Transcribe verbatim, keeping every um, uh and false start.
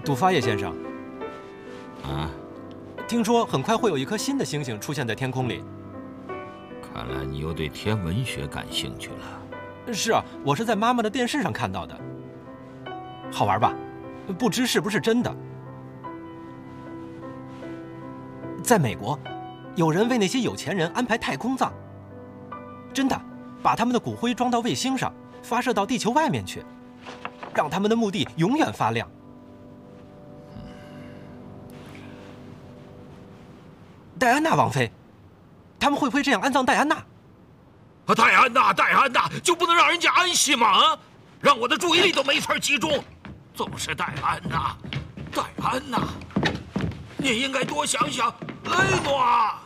杜发叶先生， 啊， 听说很快会有一颗新的星星出现在天空里。 看来你又对天文学感兴趣了。 是啊，我是在妈妈的电视上看到的。好玩吧？不知是不是真的？在美国，有人为那些有钱人安排太空葬，真的，把他们的骨灰装到卫星上，发射到地球外面去，让他们的墓地永远发亮。戴安娜王妃，他们会不会这样安葬戴安娜？ 啊，戴安娜，戴安娜，就不能让人家安息吗？啊，让我的注意力都没法集中，总是戴安娜，戴安娜，你应该多想想雷诺。